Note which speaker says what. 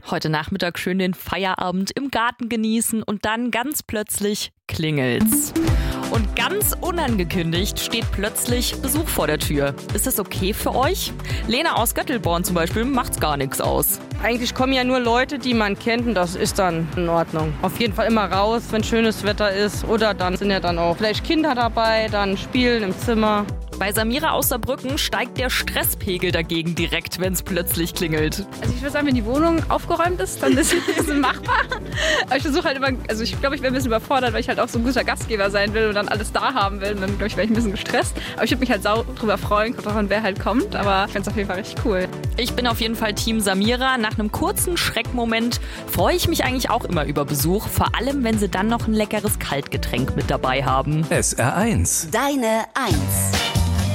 Speaker 1: Heute Nachmittag schön den Feierabend im Garten genießen und dann ganz plötzlich klingelt's. Und ganz unangekündigt steht plötzlich Besuch vor der Tür. Ist das okay für euch? Lena aus Göttelborn zum Beispiel macht's gar nichts aus.
Speaker 2: Eigentlich kommen ja nur Leute, die man kennt, und das ist dann in Ordnung. Auf jeden Fall immer raus, wenn schönes Wetter ist. Oder dann sind ja dann auch vielleicht Kinder dabei, dann spielen im Zimmer.
Speaker 1: Bei Samira aus Saarbrücken steigt der Stresspegel dagegen direkt, wenn es plötzlich klingelt.
Speaker 3: Also ich würde sagen, wenn die Wohnung aufgeräumt ist, dann ist es machbar. Aber ich versuche halt immer, also ich glaube, ich wäre ein bisschen überfordert, weil ich halt auch so ein guter Gastgeber sein will und dann alles da haben will. Und dann, glaube ich, wäre ich ein bisschen gestresst. Aber ich würde mich halt drüber freuen, kommt drauf an, wer halt kommt. Aber ich finde es auf jeden Fall richtig cool.
Speaker 1: Ich bin auf jeden Fall Team Samira. Nach einem kurzen Schreckmoment freue ich mich eigentlich auch immer über Besuch. Vor allem, wenn sie dann noch ein leckeres Kaltgetränk mit dabei haben.
Speaker 4: SR1.
Speaker 5: Deine 1.